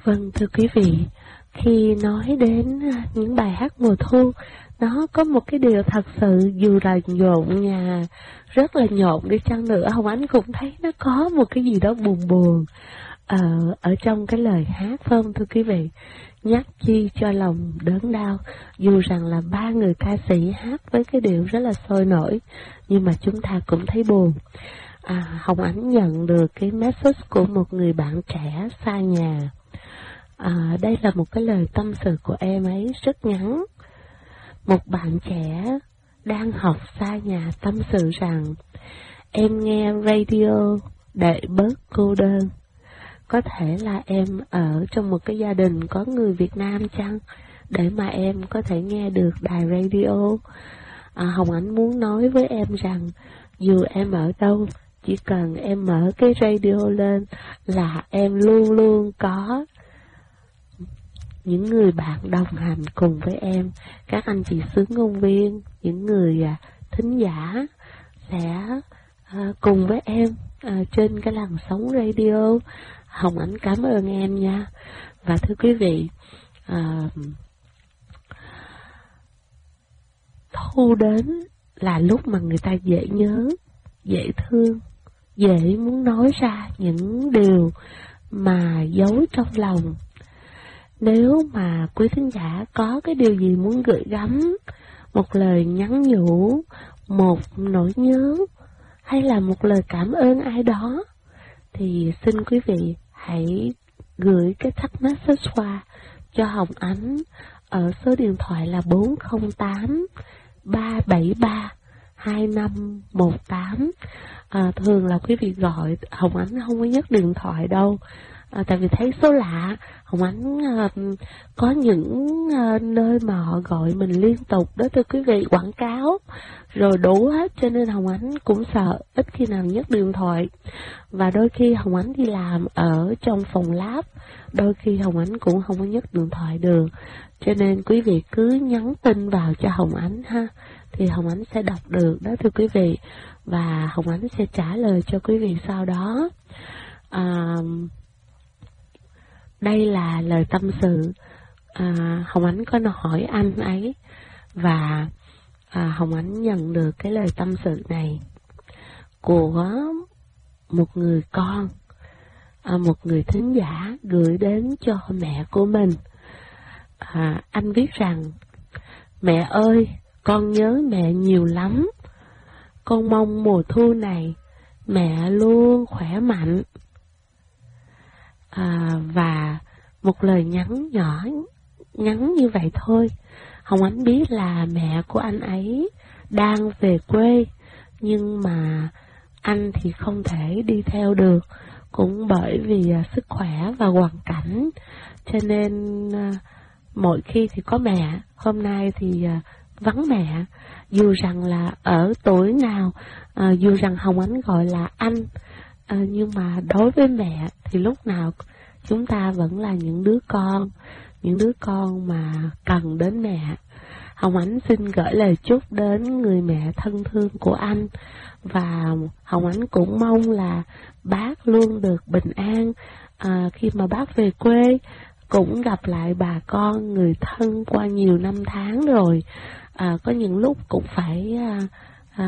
Vâng, thưa quý vị, khi nói đến những bài hát mùa thu, nó có một cái điều thật sự dù là nhộn nhà, rất là nhộn đi chăng nữa, Hồng Ánh cũng thấy nó có một cái gì đó buồn buồn ở trong cái lời hát, phải không thưa quý vị? Nhắc chi cho lòng đớn đau, dù rằng là ba người ca sĩ hát với cái điệu rất là sôi nổi, nhưng mà chúng ta cũng thấy buồn. Hồng Ánh nhận được cái message của một người bạn trẻ xa nhà. Đây là một cái lời tâm sự của em ấy rất ngắn. Một bạn trẻ đang học xa nhà tâm sự rằng: em nghe radio để bớt cô đơn. Có thể là em ở trong một cái gia đình có người Việt Nam chăng, để mà em có thể nghe được đài radio. Hồng Ánh muốn nói với em rằng dù em ở đâu, chỉ cần em mở cái radio lên là em luôn luôn có những người bạn đồng hành cùng với em. Các anh chị xướng ngôn viên, những người thính giả sẽ cùng với em trên cái làn sóng radio. Hồng Ánh cảm ơn em nha. Và thưa quý vị, thu đến là lúc mà người ta dễ nhớ, dễ thương, dễ muốn nói ra những điều mà giấu trong lòng. Nếu mà quý thính giả có cái điều gì muốn gửi gắm, một lời nhắn nhủ, một nỗi nhớ, hay là một lời cảm ơn ai đó, thì xin quý vị hãy gửi cái text message qua cho Hồng Ánh ở số điện thoại là 408 373 2518. Thường là quý vị gọi, Hồng Ánh không có nhấc điện thoại đâu, tại vì thấy số lạ. Hồng Ánh có những nơi mà họ gọi mình liên tục đó thưa quý vị, quảng cáo rồi đủ hết, cho nên Hồng Ánh cũng sợ, ít khi nào nhấc điện thoại. Và đôi khi Hồng Ánh đi làm ở trong phòng lab, đôi khi Hồng Ánh cũng không có nhấc điện thoại được, cho nên quý vị cứ nhắn tin vào cho Hồng Ánh ha, thì Hồng Ánh sẽ đọc được đó thưa quý vị, và Hồng Ánh sẽ trả lời cho quý vị sau đó. Đây là lời tâm sự. Hồng Ánh có hỏi anh ấy, và Hồng Ánh nhận được cái lời tâm sự này của một người con, một người thính giả gửi đến cho mẹ của mình. Anh viết rằng: mẹ ơi, con nhớ mẹ nhiều lắm. Con mong mùa thu này mẹ luôn khỏe mạnh. Và một lời nhắn nhỏ, ngắn như vậy thôi. Hồng Ánh biết là mẹ của anh ấy đang về quê, nhưng mà anh thì không thể đi theo được, cũng bởi vì sức khỏe và hoàn cảnh, cho nên mỗi khi thì có mẹ, hôm nay thì vắng mẹ. Dù rằng là ở tuổi nào, dù rằng Hồng Ánh gọi là anh, nhưng mà đối với mẹ thì lúc nào chúng ta vẫn là những đứa con mà cần đến mẹ. Hồng Ánh xin gửi lời chúc đến người mẹ thân thương của anh, và Hồng Ánh cũng mong là bác luôn được bình an khi mà bác về quê, cũng gặp lại bà con người thân qua nhiều năm tháng rồi. Có những lúc cũng phải